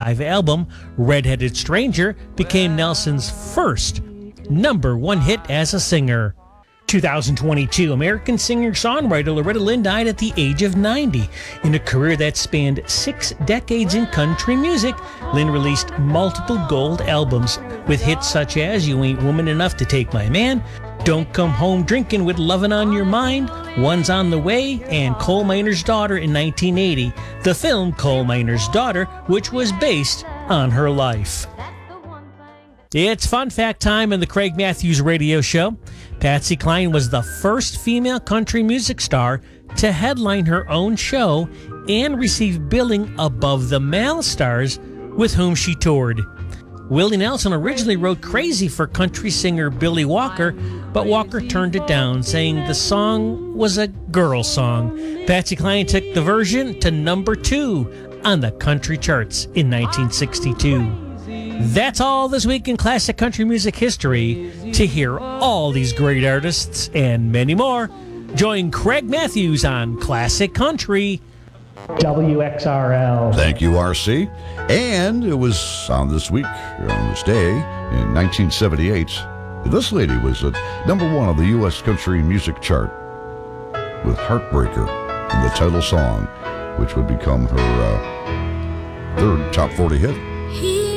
1985 album, Red-Headed Stranger, became Nelson's first #1 hit as a singer. 2022, American singer-songwriter Loretta Lynn died at the age of 90. In a career that spanned 6 decades in country music, Lynn released multiple gold albums with hits such as You Ain't Woman Enough to Take My Man, Don't Come Home Drinking with Lovin' on Your Mind, One's on the Way, and Coal Miner's Daughter in 1980, the film Coal Miner's Daughter, which was based on her life. It's fun fact time in the Craig Matthews Radio Show. Patsy Cline was the first female country music star to headline her own show and receive billing above the male stars with whom she toured. Willie Nelson originally wrote Crazy for country singer Billy Walker, but Walker turned it down, saying the song was a girl song. Patsy Cline took the version to #2 on the country charts in 1962. That's all this week in classic country music history. To hear all these great artists and many more, join Craig Matthews on Classic Country, WXRL. Thank you, RC. And it was on this week, on this day, in 1978, this lady was at #1 on the U.S. country music chart with Heartbreaker in the title song, which would become her third top 40 hit.